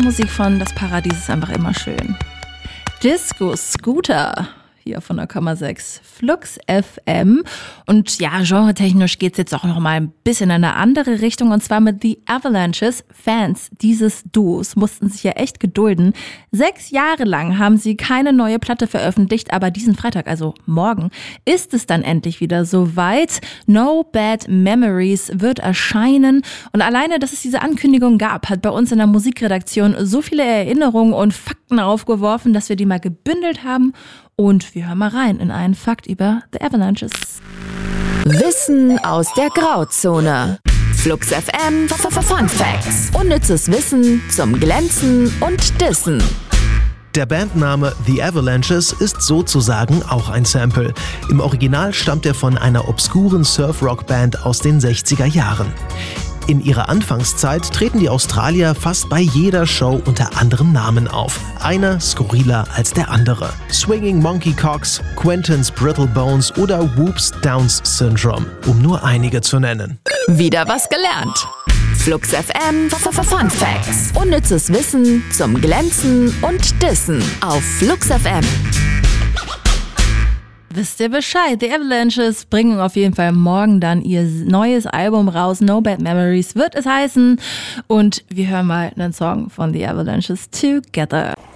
Musik von Das Paradies ist einfach immer schön. Disco Scooter. Hier von der Komma 6 Flux FM. Und ja, genretechnisch geht's jetzt auch noch mal ein bisschen in eine andere Richtung. Und zwar mit The Avalanches. Fans dieses Duos mussten sich ja echt gedulden. 6 Jahre lang haben sie keine neue Platte veröffentlicht. Aber diesen Freitag, also morgen, ist es dann endlich wieder soweit. No Bad Memories wird erscheinen. Und alleine, dass es diese Ankündigung gab, hat bei uns in der Musikredaktion so viele Erinnerungen und Fakten aufgeworfen, dass wir die mal gebündelt haben. Und wir hören mal rein in einen Fakt über The Avalanches. Wissen aus der Grauzone. Flux FM Fun Facts. Unnützes Wissen zum Glänzen und Dissen. Der Bandname The Avalanches ist sozusagen auch ein Sample. Im Original stammt er von einer obskuren Surf-Rock-Band aus den 60er Jahren. In ihrer Anfangszeit treten die Australier fast bei jeder Show unter anderem Namen auf. Einer skurriler als der andere. Swinging Monkey Cocks, Quentin's Brittle Bones oder Whoops Downs Syndrome, um nur einige zu nennen. Wieder was gelernt. Flux FM Fun Facts. Unnützes Wissen zum Glänzen und Dissen auf Flux FM. Wisst ihr Bescheid? The Avalanches bringen auf jeden Fall morgen dann ihr neues Album raus. No Bad Memories wird es heißen. Und wir hören mal einen Song von The Avalanches Together.